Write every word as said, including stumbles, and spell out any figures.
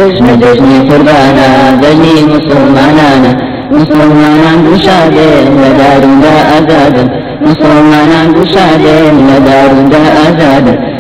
جشن جشن قربانا جشنی مسلمانانا مسلمانان گشاده لدارون دا آزاد مسلمانان گشاده لدارون دا آزاد